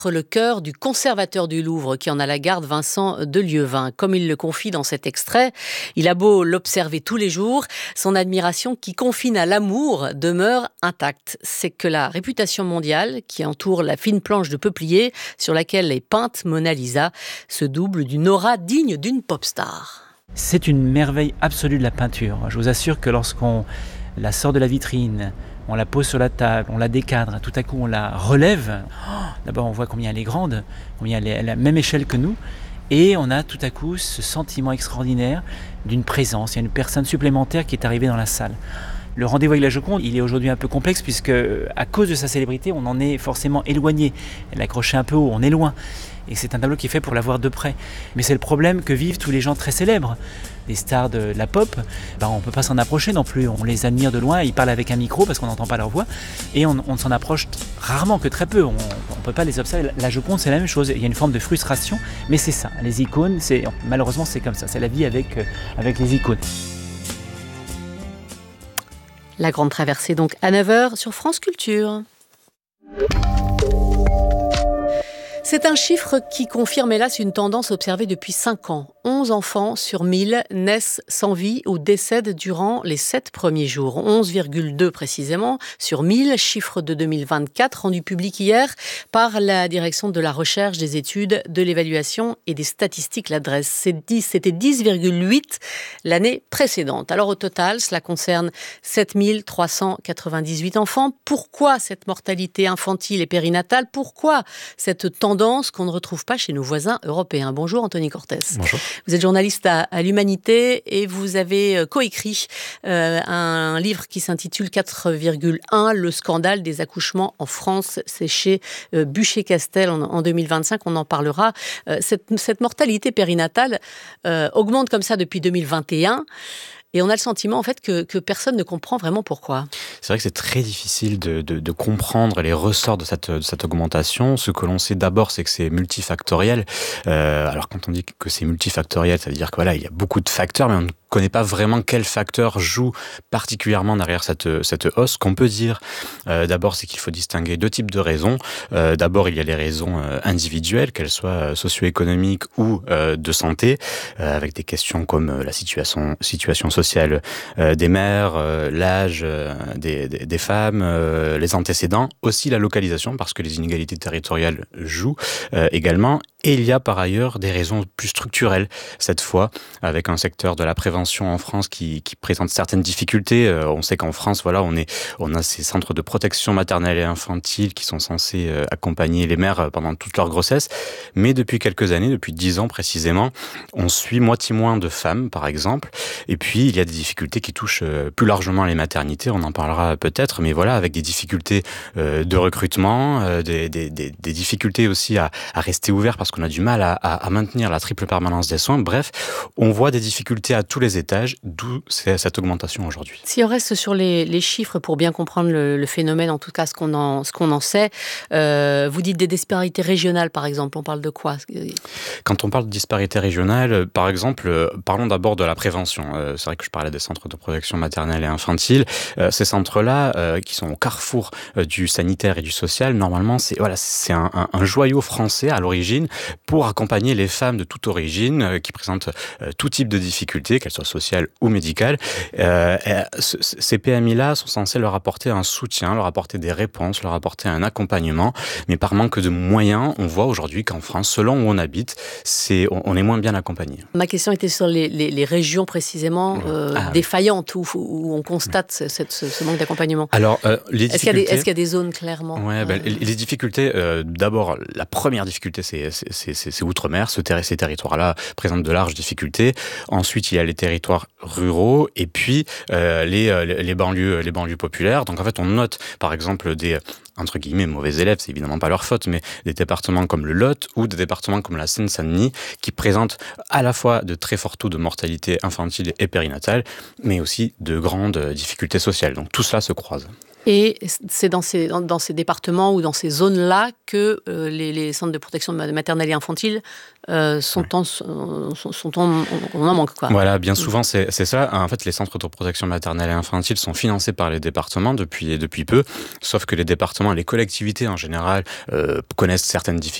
Le cœur du conservateur du Louvre qui en a la garde, Vincent de Lieuvin. Comme il le confie dans cet extrait, il a beau l'observer tous les jours, son admiration qui confine à l'amour demeure intacte. C'est que la réputation mondiale qui entoure la fine planche de peuplier sur laquelle est peinte Mona Lisa se double d'une aura digne d'une pop star. C'est une merveille absolue de la peinture. Je vous assure que lorsqu'on la sort de la vitrine, on la pose sur la table, on la décadre, tout à coup on la relève. D'abord on voit combien elle est grande, combien elle est à la même échelle que nous, et on a tout à coup ce sentiment extraordinaire d'une présence. Il y a une personne supplémentaire qui est arrivée dans la salle. Le rendez-vous avec la Joconde, il est aujourd'hui un peu complexe puisque à cause de sa célébrité, on en est forcément éloigné. Elle est accrochée un peu haut, on est loin. Et c'est un tableau qui est fait pour la voir de près. Mais c'est le problème que vivent tous les gens très célèbres. Les stars de la pop, on ne peut pas s'en approcher non plus. On les admire de loin, ils parlent avec un micro parce qu'on n'entend pas leur voix. Et on s'en approche rarement, que très peu. On ne peut pas les observer. La Joconde, c'est la même chose. Il y a une forme de frustration, mais c'est ça. Les icônes, malheureusement, c'est comme ça. C'est la vie avec les icônes. La grande traversée donc à 9h sur France Culture. C'est un chiffre qui confirme hélas une tendance observée depuis 5 ans. 11 enfants sur 1000 naissent sans vie ou décèdent durant les 7 premiers jours. 11,2 précisément sur 1000, chiffre de 2024 rendu public hier par la Direction de la Recherche, des Études, de l'Évaluation et des Statistiques, l'adresse. C'était 10,8 l'année précédente. Alors au total, cela concerne 7398 enfants. Pourquoi cette mortalité infantile et périnatale ? Pourquoi cette tendance qu'on ne retrouve pas chez nos voisins européens ? Bonjour Anthony Cortès. Bonjour. Vous êtes journaliste à l'Humanité et vous avez coécrit un livre qui s'intitule 4,1, le scandale des accouchements en France. C'est chez Bucher-Castel en 2025, on en parlera. Cette mortalité périnatale augmente comme ça depuis 2021. Et on a le sentiment en fait que personne ne comprend vraiment pourquoi. C'est vrai que c'est très difficile de comprendre les ressorts de cette augmentation. Ce que l'on sait d'abord, c'est que c'est multifactoriel. Alors quand on dit que c'est multifactoriel, ça veut dire que voilà, il y a beaucoup de facteurs, mais on ne connaît pas vraiment quel facteur joue particulièrement derrière cette hausse. Ce qu'on peut dire d'abord, c'est qu'il faut distinguer 2 types de raisons. D'abord, il y a les raisons individuelles, qu'elles soient socio-économiques ou de santé, avec des questions comme la situation sociale des mères, l'âge des femmes, les antécédents, aussi la localisation, parce que les inégalités territoriales jouent également. Et il y a par ailleurs des raisons plus structurelles, cette fois, avec un secteur de la prévention en France qui présente certaines difficultés. On sait qu'en France, voilà, on a ces centres de protection maternelle et infantile qui sont censés accompagner les mères pendant toute leur grossesse. Mais depuis quelques années, depuis 10 ans précisément, on suit moitié moins de femmes, par exemple. Et puis, il y a des difficultés qui touchent plus largement les maternités, on en parlera peut-être, mais voilà, avec des difficultés de recrutement, des difficultés aussi à rester ouvert parce qu'on a du mal à maintenir la triple permanence des soins. Bref, on voit des difficultés à tous les étages, d'où cette augmentation aujourd'hui. Si on reste sur les chiffres pour bien comprendre le phénomène, en tout cas ce qu'on en sait, vous dites des disparités régionales par exemple, on parle de quoi ? Quand on parle de disparités régionales, par exemple, parlons d'abord de la prévention. C'est vrai que je parlais des centres de protection maternelle et infantile. Ces centres-là, qui sont au carrefour du sanitaire et du social, normalement, c'est un joyau français à l'origine pour accompagner les femmes de toute origine qui présentent tout type de difficultés, qu'elles soient sociales ou médicales. Ces PMI-là sont censés leur apporter un soutien, leur apporter des réponses, leur apporter un accompagnement. Mais par manque de moyens, on voit aujourd'hui qu'en France, selon où on habite, on est moins bien accompagné. Ma question était sur les régions précisément défaillantes où on constate ce manque d'accompagnement. Alors, les difficultés... Est-ce qu'il y a des zones clairement les difficultés, d'abord, la première difficulté, c'est outre-mer. Ces territoires-là présentent de larges difficultés. Ensuite, il y a les territoires ruraux et puis les banlieues populaires. Donc en fait, on note par exemple des entre guillemets mauvais élèves, c'est évidemment pas leur faute, mais des départements comme le Lot ou des départements comme la Seine-Saint-Denis qui présentent à la fois de très forts taux de mortalité infantile et périnatale, mais aussi de grandes difficultés sociales. Donc tout cela se croise. Et c'est dans ces départements ou dans ces zones-là que les centres de protection maternelle et infantile on en manque, quoi. Voilà, bien souvent c'est ça. En fait, les centres de protection maternelle et infantile sont financés par les départements depuis peu, sauf que les départements et les collectivités en général connaissent certaines difficultés